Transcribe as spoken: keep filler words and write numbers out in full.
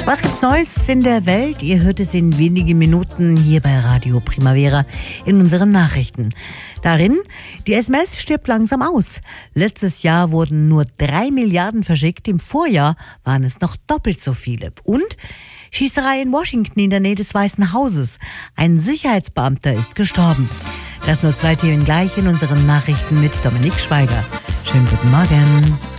Was gibt's Neues in der Welt? Ihr hört es in wenigen Minuten hier bei Radio Primavera in unseren Nachrichten. Darin, die S M S stirbt langsam aus. Letztes Jahr wurden nur drei Milliarden verschickt, im Vorjahr waren es noch doppelt so viele. Und Schießerei in Washington in der Nähe des Weißen Hauses. Ein Sicherheitsbeamter ist gestorben. Das nur zwei Themen gleich in unseren Nachrichten mit Dominik Schweiger. Schönen guten Morgen.